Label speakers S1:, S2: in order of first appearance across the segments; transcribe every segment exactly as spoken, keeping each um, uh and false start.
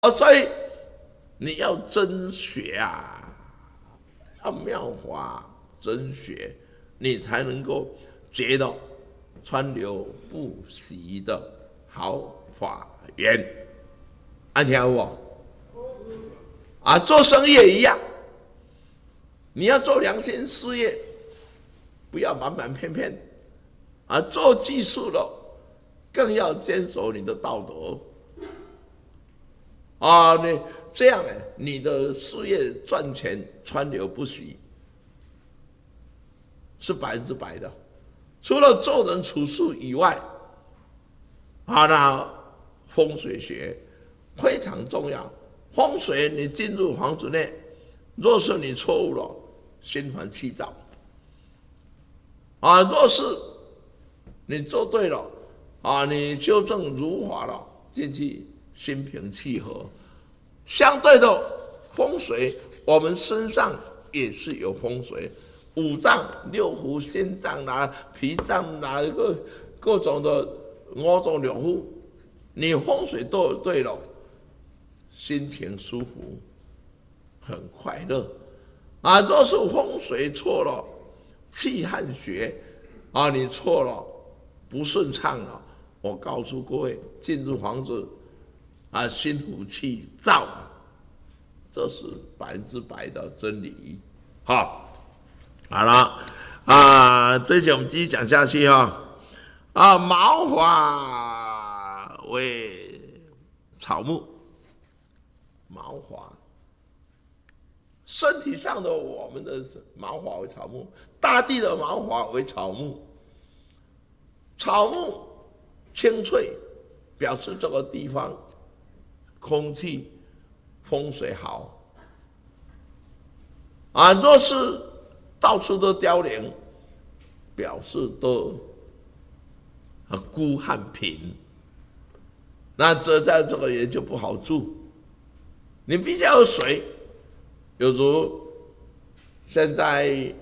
S1: 哦，所以你要真学啊，要妙法真学，你才能够结到川流不息的好法缘。安听有无？啊，做生意也一样，你要做良心事业，不要满满骗骗；啊，做技术的，更要坚守你的道德。啊，你这样呢，你的事业赚钱川流不息，是百分之百的。除了做人处事以外，啊，那风水学非常重要。风水你进入房子内，若是你错误了，心烦气躁；啊，若是你做对了，啊，你纠正如法了，进去心平气和。相对的风水，我们身上也是有风水，五脏六腑、心脏啦、脾脏啦，各各种的五脏六腑，你风水做对了，心情舒服，很快乐。啊，若是风水错了，气和血啊，你错了，不顺畅了，我告诉各位，进入房子啊，心浮气躁，这是百分之百的真理。好，好了啊，这一节我们继续讲下去哈。啊，毛发为草木，毛发，身体上的我们的毛发为草木，大地的毛发为草木。草木清脆，表示这个地方空气风水好。啊，若是到处都凋零，表示都孤和贫，那这在这个也就不好住。你必须要有水，有如现在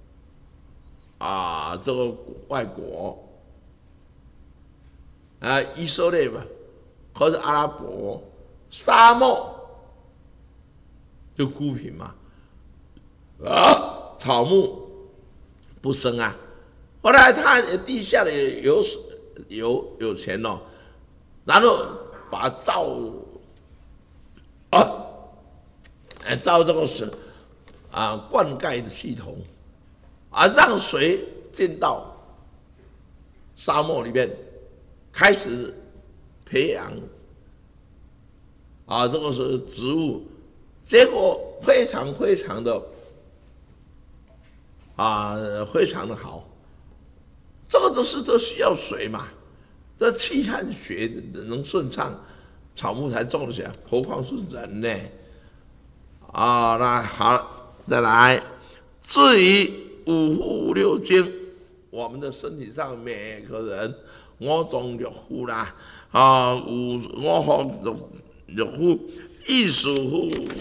S1: 啊，这个外国啊，以色列吧，或者阿拉伯沙漠就孤贫嘛，啊，草木不生啊。后来他地下的有有有钱哦，然后把造啊，造这个水啊灌溉的系统啊，让水进到沙漠里面，开始培养啊这个是植物，结果非常非常的啊非常的好。这个都是都需要水嘛，这气和血能顺畅，草木才种得起来，何况是人呢？啊，那好，再来。至于五腑六经，我们的身体上每个人五脏六腑啦，啊，五五脏六六腑，意识腑五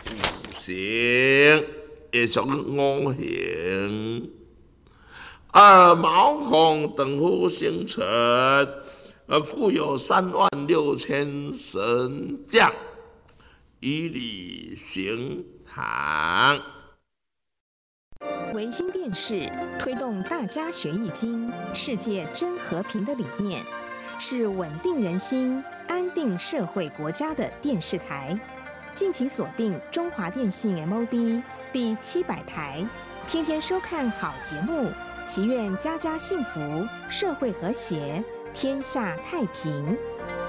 S1: 行，也属五行。而毛孔等乎星辰，而故有三万六千神将，以理行常。
S2: 维新电视推动大家学易经、世界真和平的理念，是稳定人心、安定社会国家的电视台。敬请锁定中华电信 M O D 第七百台，天天收看好节目。祈愿家家幸福，社会和谐，天下太平。